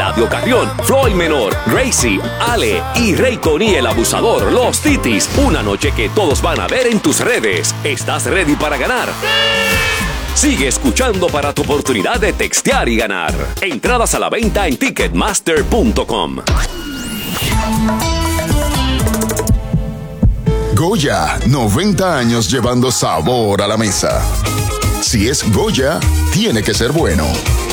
Eladio Carrión, Floyd Menor, Gracie, Ale y Raycon y el Abusador, los Titis. Una noche que todos van a ver en tus redes. ¿Estás ready para ganar? Sigue escuchando para tu oportunidad de textear y ganar. Entradas a la venta en Ticketmaster.com. Goya, 90 años llevando sabor a la mesa. Si es Goya, tiene que ser bueno.